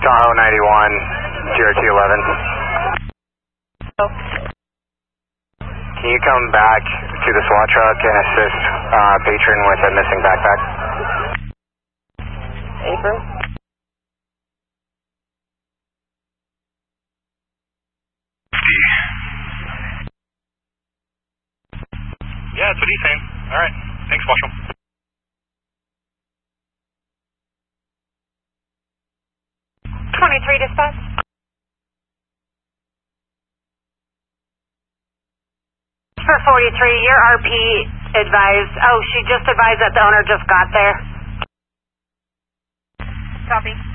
Tahoe 91, GRT 11. Oh. Can you come back to the SWAT truck and assist patron with a missing backpack? Apron? Yeah, that's what he's saying. All right. Thanks, Marshal. Dispatch. For 43, your RP advised, she just advised that the owner just got there. Copy.